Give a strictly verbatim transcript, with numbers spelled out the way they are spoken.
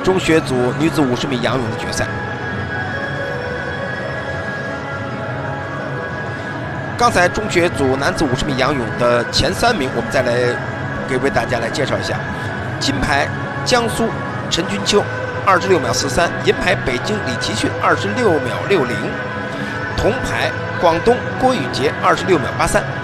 中学组女子五十米仰泳的决赛。刚才中学组男子五十米仰泳的前三名，我们再来给为大家来介绍一下：金牌江苏陈君秋二十六秒四三，银牌北京李奇迅二十六秒六零，铜牌广东郭宇杰二十六秒八三。